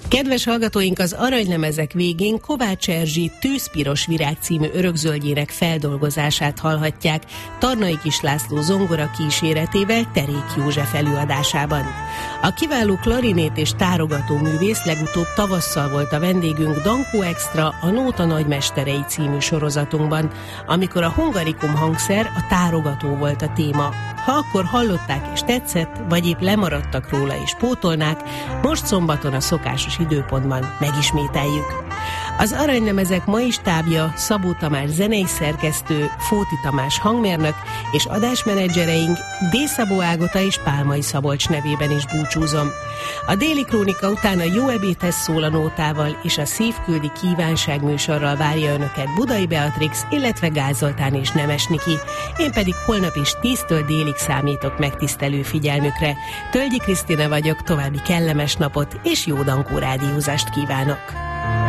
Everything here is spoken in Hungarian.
Kedves hallgatóink, az aranylemezek végén Kovács Erzsi Tűzpiros virág című örökzöldjének feldolgozását hallhatják Tarnai Kis László zongora kíséretével Terék József előadásában. A kiváló klarinét és tárogató művész legutóbb tavasszal volt a vendégünk Dankó Extra, a Nóta nagymesterei című sorozatunkban, amikor a hungarikum hangszer, a tárogató volt a téma. Ha akkor hallották és tetszett, vagy épp lemaradtak róla és pótolnák, most szombaton a szokásos időpontban megismételjük. Az aranylemezek mai stábja Szabó Tamás zenei szerkesztő, Fóti Tamás hangmérnök és adásmenedzsereink D. Szabó Ágota és Pálmai Szabolcs nevében is búcsúzom. A déli krónika után a Jó ebédhez szól a nótával és a Szívküldi kívánság műsorral várja önöket Budai Beatrix, illetve Gál Zoltán és Nemes Niki. Én pedig holnap is 10-től délig számítok megtisztelő figyelmükre. Tölgyi Krisztina vagyok, további kellemes napot és jó Dankó rádiózást kívánok!